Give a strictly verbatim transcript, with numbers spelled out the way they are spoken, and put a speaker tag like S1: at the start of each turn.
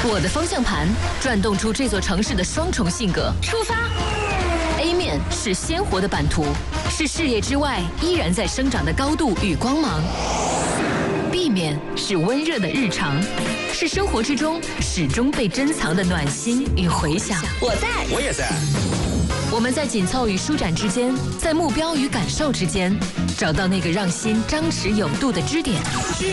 S1: 我的方向盘转动出这座城市的双重性格。出发 ！A 面是鲜活的版图，是视野之外依然在生长的高度与光芒。B 面是温热的日常，是生活之中始终被珍藏的暖心与回响。
S2: 我在，
S3: 我也在。
S1: 我们在紧凑与舒展之间，在目标与感受之间，找到那个让心张弛有度的支点。